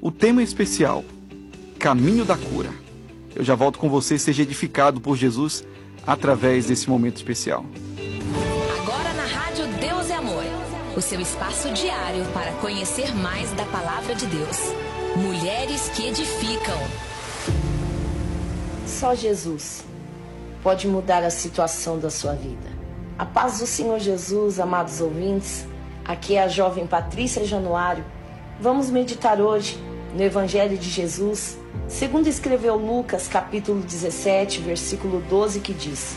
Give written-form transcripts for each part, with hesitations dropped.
O tema especial, Caminho da Cura. Eu já volto com você, seja edificado por Jesus através desse momento especial. Agora na Rádio Deus é Amor, o seu espaço diário para conhecer mais da Palavra de Deus. Mulheres que edificam. Só Jesus pode mudar a situação da sua vida. A paz do Senhor Jesus, amados ouvintes. Aqui é a jovem Patrícia Januário. Vamos meditar hoje no Evangelho de Jesus, segundo escreveu Lucas, capítulo 17, versículo 12, que diz: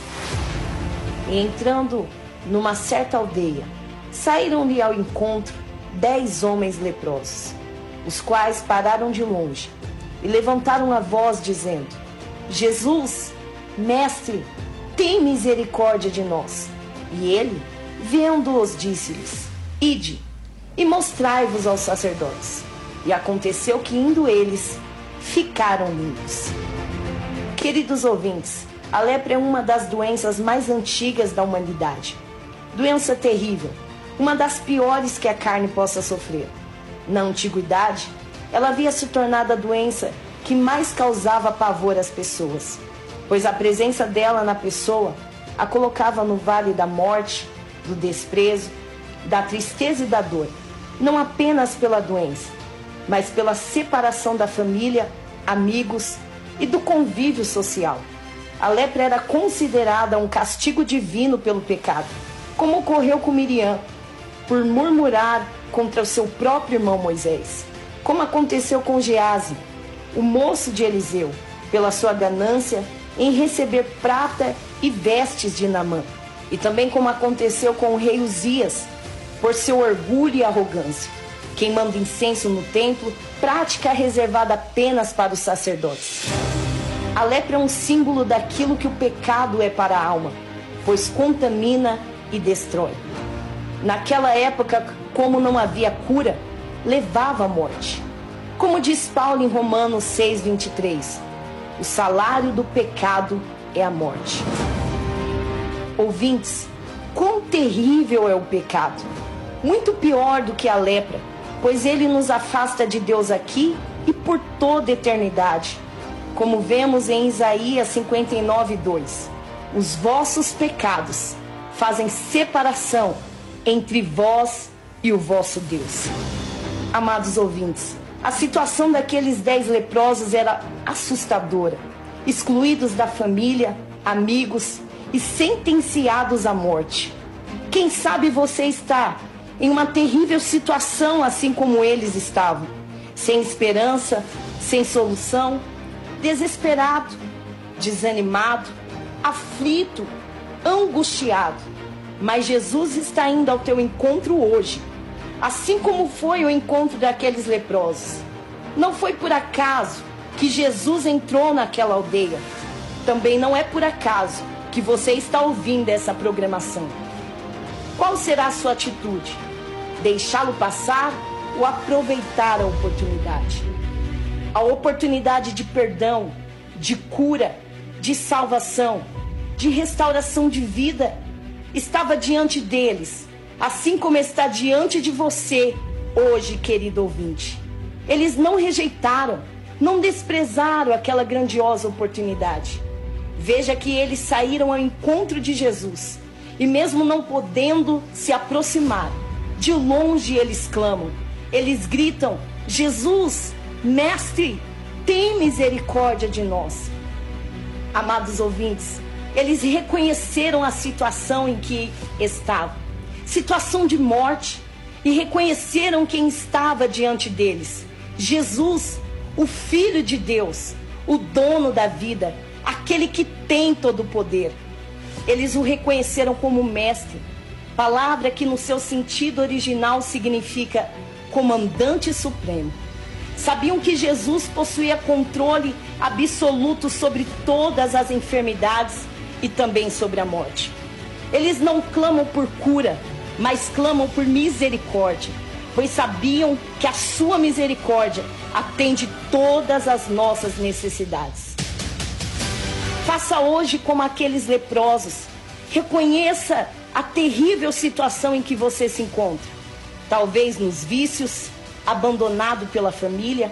E entrando numa certa aldeia, saíram-lhe ao encontro 10 homens leprosos, os quais pararam de longe e levantaram a voz, dizendo: Jesus, mestre, tem misericórdia de nós. E ele, vendo-os, disse-lhes: Ide e mostrai-vos aos sacerdotes. E aconteceu que, indo eles, ficaram limpos. Queridos ouvintes, a lepra é uma das doenças mais antigas da humanidade. Doença terrível, uma das piores que a carne possa sofrer. Na antiguidade, ela havia se tornado a doença que mais causava pavor às pessoas, pois a presença dela na pessoa a colocava no vale da morte, do desprezo, da tristeza e da dor, não apenas pela doença, mas pela separação da família, amigos e do convívio social. A lepra era considerada um castigo divino pelo pecado, como ocorreu com Miriam, por murmurar contra o seu próprio irmão Moisés, como aconteceu com Gease, o moço de Eliseu, pela sua ganância em receber prata e vestes de Naamã, e também como aconteceu com o rei Uzias, por seu orgulho e arrogância, queimando incenso no templo, prática reservada apenas para os sacerdotes. A lepra é um símbolo daquilo que o pecado é para a alma, pois contamina e destrói. Naquela época, como não havia cura, levava à morte. Como diz Paulo em Romanos 6:23, o salário do pecado é a morte. Ouvintes, quão terrível é o pecado! Muito pior do que a lepra, pois ele nos afasta de Deus aqui e por toda a eternidade. Como vemos em Isaías 59:2, os vossos pecados fazem separação entre vós e o vosso Deus. Amados ouvintes, a situação daqueles 10 leprosos era assustadora, excluídos da família, amigos e sentenciados à morte. Quem sabe você está em uma terrível situação assim como eles estavam, sem esperança, sem solução, desesperado, desanimado, aflito, angustiado. Mas Jesus está indo ao teu encontro hoje, assim como foi o encontro daqueles leprosos. Não foi por acaso que Jesus entrou naquela aldeia. Também não é por acaso que você está ouvindo essa programação. Qual será a sua atitude? Deixá-lo passar ou aproveitar a oportunidade? A oportunidade de perdão, de cura, de salvação, de restauração de vida estava diante deles, assim como está diante de você hoje, querido ouvinte. Eles não rejeitaram, não desprezaram aquela grandiosa oportunidade. Veja que eles saíram ao encontro de Jesus e mesmo não podendo se aproximar, de longe eles clamam, eles gritam: Jesus, mestre, tem misericórdia de nós. Amados ouvintes, eles reconheceram a situação em que estavam, situação de morte, e reconheceram quem estava diante deles: Jesus, o Filho de Deus, o dono da vida, aquele que tem todo o poder. Eles o reconheceram como mestre, palavra que no seu sentido original significa comandante supremo. Sabiam que Jesus possuía controle absoluto sobre todas as enfermidades e também sobre a morte. Eles não clamam por cura, mas clamam por misericórdia, pois sabiam que a sua misericórdia atende todas as nossas necessidades. Faça hoje como aqueles leprosos. Reconheça a terrível situação em que você se encontra. Talvez nos vícios, abandonado pela família,